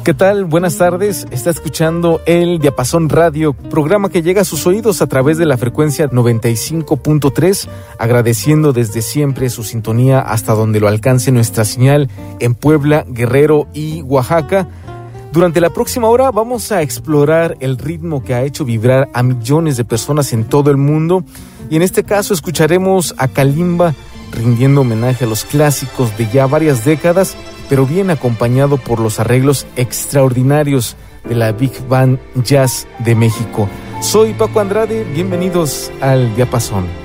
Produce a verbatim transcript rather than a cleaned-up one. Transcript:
¿Qué tal? Buenas tardes. Está escuchando el Diapasón Radio, programa que llega a sus oídos a través de la frecuencia noventa y cinco punto tres, agradeciendo desde siempre su sintonía hasta donde lo alcance nuestra señal en Puebla, Guerrero y Oaxaca. Durante la próxima hora vamos a explorar el ritmo que ha hecho vibrar a millones de personas en todo el mundo, y en este caso escucharemos a Kalimba rindiendo homenaje a los clásicos de ya varias décadas, pero bien acompañado por los arreglos extraordinarios de la Big Band Jazz de México. Soy Paco Andrade, bienvenidos al Diapasón.